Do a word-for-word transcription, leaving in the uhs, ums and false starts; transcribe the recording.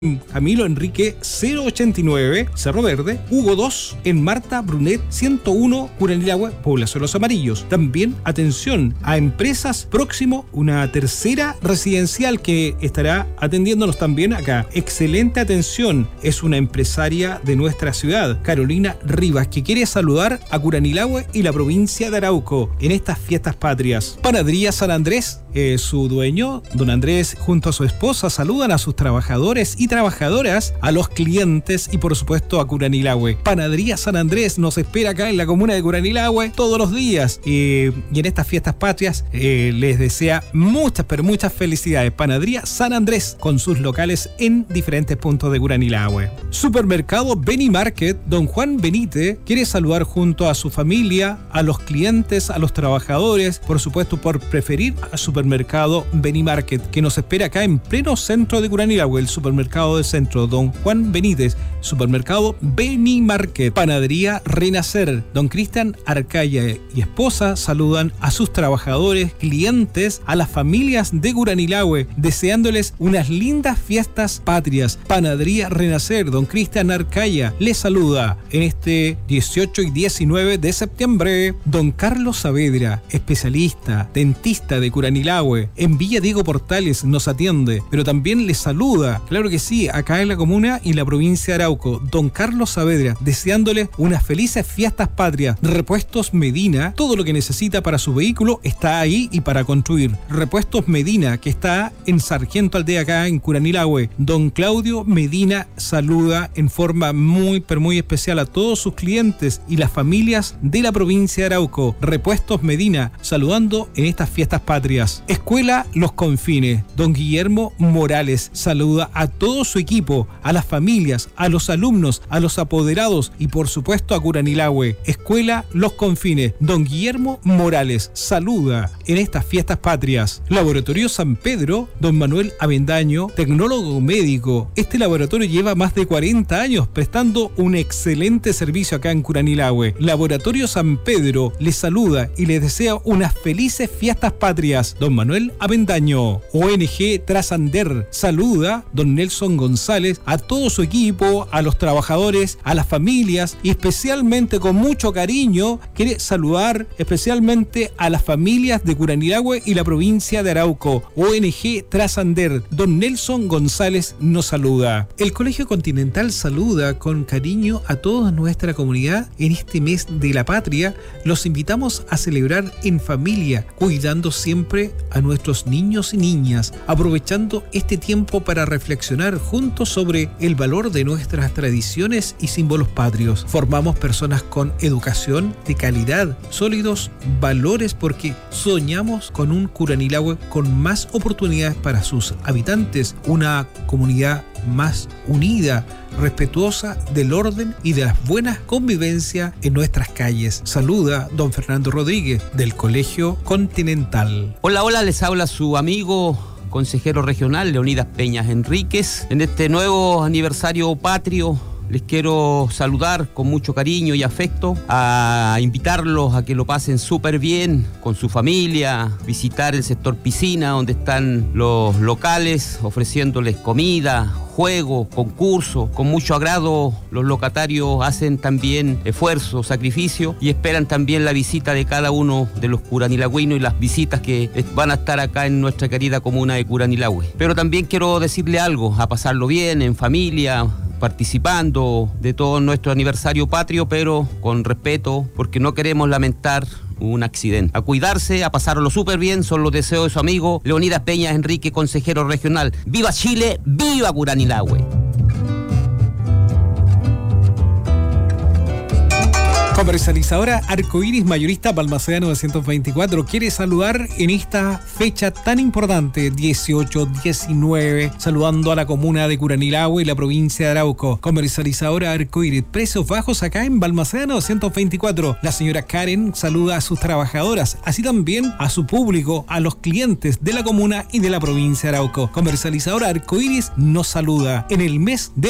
Camilo Enrique cero ochenta y nueve, Cerro Verde, Hugo dos, en Marta Brunet ciento uno, Curanilahue, Población Los Amarillos. También atención a empresas próximo, una tercera residencial que estará atendiéndonos también acá. Excelente atención, es una empresaria de nuestra ciudad, Carolina Rivas, que quiere saludar a Curanilahue y la provincia de Arauco en estas fiestas patrias. Panadería San Andrés, eh, su dueño, don Andrés, junto a su esposa, saludan a sus trabajadores y trabajadoras, a los clientes y por supuesto a Curanilahue. Panadería San Andrés nos espera acá en la comuna de Curanilahue todos los días eh, y en estas fiestas patrias eh, les desea muchas pero muchas felicidades. Panadería San Andrés con sus locales en diferentes puntos de Curanilahue. Supermercado Beni Market, don Juan Benítez quiere saludar junto a su familia, a los clientes, a los trabajadores, por supuesto por preferir al Supermercado Beni Market, que nos espera acá en pleno centro de Curanilahue, el supermercado del centro, don Juan Benítez. Supermercado Beni Market. Panadería Renacer, don Cristian Arcaya y esposa saludan a sus trabajadores, clientes, a las familias de Curanilahue, deseándoles unas lindas fiestas patrias. Panadería Renacer, don Cristian Arcaya les saluda en este dieciocho y diecinueve de septiembre. Don Carlos Saavedra, especialista, dentista de Curanilahue, en Villa Diego Portales nos atiende, pero también les saluda, claro que sí, acá en la comuna y la provincia de Arauco. Don Carlos Saavedra, deseándole unas felices fiestas patrias. Repuestos Medina, todo lo que necesita para su vehículo está ahí y para construir. Repuestos Medina, que está en Sargento Aldea acá en Curanilahue. Don Claudio Medina saluda en forma muy pero muy especial a todos sus clientes y las familias de la provincia de Arauco. Repuestos Medina, saludando en estas fiestas patrias. Escuela Los Confines, don Guillermo Morales saluda a todo su equipo, a las familias, a los alumnos, a los apoderados y por supuesto a Curanilahue. Escuela Los Confines, don Guillermo Morales saluda en estas fiestas patrias. Laboratorio San Pedro, don Manuel Avendaño, tecnólogo médico. Este laboratorio lleva más de cuarenta años prestando un excelente servicio acá en Curanilahue. Laboratorio San Pedro les saluda y les desea unas felices fiestas patrias. Don Manuel Avendaño. O N G Trasander saluda don Nelson González, a todo su equipo, a los trabajadores, a las familias y especialmente con mucho cariño quiere saludar especialmente a las familias de Curanilahue y la provincia de Arauco. O N G Trasander, don Nelson González nos saluda. El Colegio Continental saluda con cariño a toda nuestra comunidad en este mes de la patria. Los invitamos a celebrar en familia, cuidando siempre a nuestros niños y niñas, aprovechando este tiempo para reflexionar juntos sobre el valor de nuestras tradiciones y símbolos patrios. Formamos personas con educación de calidad, sólidos valores, porque soñamos con un Curanilahue con más oportunidades para sus habitantes, una comunidad más unida, respetuosa del orden y de las buenas convivencia en nuestras calles. Saluda don Fernando Rodríguez del Colegio Continental. Hola, hola, les habla su amigo consejero regional Leonidas Peñas Enríquez. En este nuevo aniversario patrio les quiero saludar con mucho cariño y afecto, a invitarlos a que lo pasen súper bien con su familia, visitar el sector piscina donde están los locales ofreciéndoles comida, juegos, concursos. Con mucho agrado los locatarios hacen también esfuerzo, sacrificio y esperan también la visita de cada uno de los curanilagüinos y las visitas que van a estar acá en nuestra querida comuna de Curanilahue. Pero también quiero decirle algo, a pasarlo bien en familia, participando de todo nuestro aniversario patrio, pero con respeto, porque no queremos lamentar un accidente. A cuidarse, a pasarlo súper bien, son los deseos de su amigo Leonidas Peñas Enrique, consejero regional. ¡Viva Chile! ¡Viva Curanilahue! Comercializadora Arcoiris Mayorista Balmaceda novecientos veinticuatro quiere saludar en esta fecha tan importante, dieciocho diecinueve, saludando a la comuna de Curanilahue y la provincia de Arauco. Comercializadora Arcoiris, precios bajos acá en Balmaceda novecientos veinticuatro. La señora Karen saluda a sus trabajadoras, así también a su público, a los clientes de la comuna y de la provincia de Arauco. Comercializadora Arcoiris nos saluda en el mes de